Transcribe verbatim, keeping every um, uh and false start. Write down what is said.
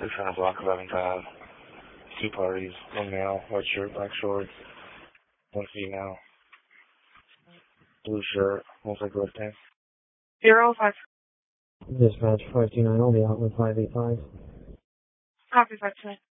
They're trying to block eleven five. Two parties, one male, white shirt, black shorts, one female, blue shirt, looks like lifting. Zero five. Dispatch five two nine, I'll be out with five eight five. Copy five two nine.